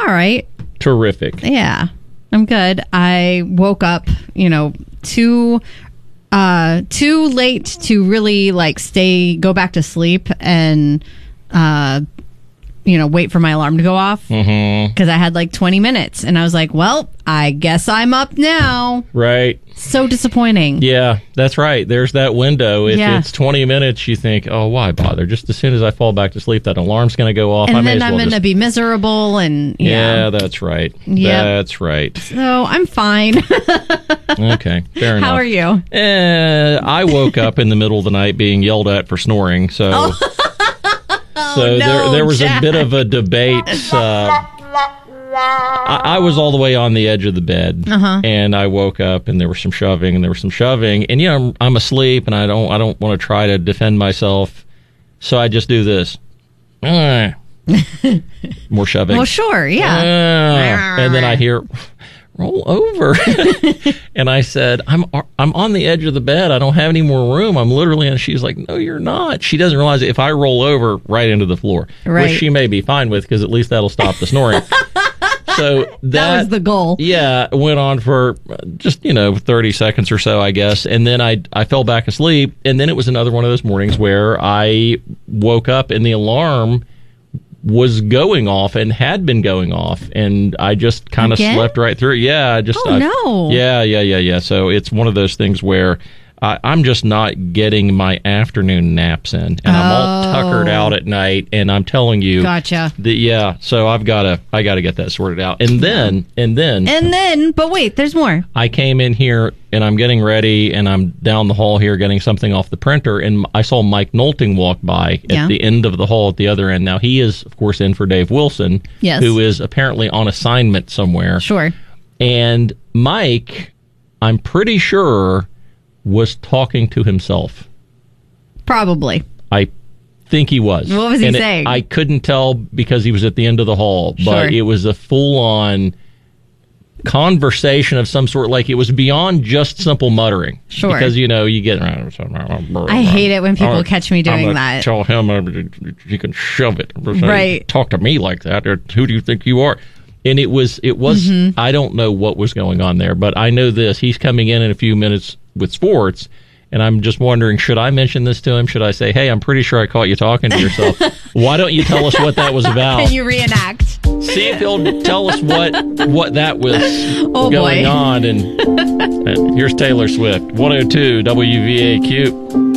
all right. Terrific. Yeah, I'm good. I woke up, too late to really go back to sleep and wait for my alarm to go off because I had 20 minutes and I was like, well, I guess I'm up now. Right. So disappointing. Yeah, that's right. There's that window. If it's 20 minutes, you think, oh, why bother? Just as soon as I fall back to sleep, that alarm's going to go off. And then I'm going to be miserable. And yeah, that's right. Yep. That's right. So I'm fine. Okay, fair enough. How are you? I woke up in the middle of the night being yelled at for snoring. So, there was Jack. a bit of a debate. I was all the way on the edge of the bed, and I woke up, and there was some shoving, and I'm asleep, and I don't want to try to defend myself, so I just do this, more shoving. Well, sure, yeah. And then I hear, roll over, and I said, I'm on the edge of the bed. I don't have any more room. I'm literally, and she's like, no, you're not. She doesn't realize if I roll over right into the floor, which she may be fine with because at least that'll stop the snoring. So that was the goal. Yeah, went on for just 30 seconds or so, I guess, and then I fell back asleep, and then it was another one of those mornings where I woke up and the alarm was going off and had been going off, and I just kind of slept right through it. Yeah, no. Yeah. So it's one of those things where I'm just not getting my afternoon naps in, and I'm all tuckered out at night. And I'm telling you, gotcha. So I got to get that sorted out, and then. But wait, there's more. I came in here and I'm getting ready, and I'm down the hall here getting something off the printer, and I saw Mike Nolting walk by at the end of the hall at the other end. Now he is, of course, in for Dave Wilson, who is apparently on assignment somewhere. Sure. And Mike, I'm pretty sure, was talking to himself. Probably. I think he was. What was he saying? I couldn't tell because he was at the end of the hall, but it was a full-on conversation of some sort. Like, it was beyond just simple muttering. Sure. Because, you get... I hate it when people catch me doing that. Tell him he can shove it. Right. Talk to me like that. Who do you think you are? And it was. I don't know what was going on there, but I know this. He's coming in a few minutes with sports, and I'm just wondering, should I mention this to him? Should I say, hey, I'm pretty sure I caught you talking to yourself. Why don't you tell us what that was about? Can you reenact? See if he'll tell us what that was going on. And here's Taylor Swift, 102 WVAQ.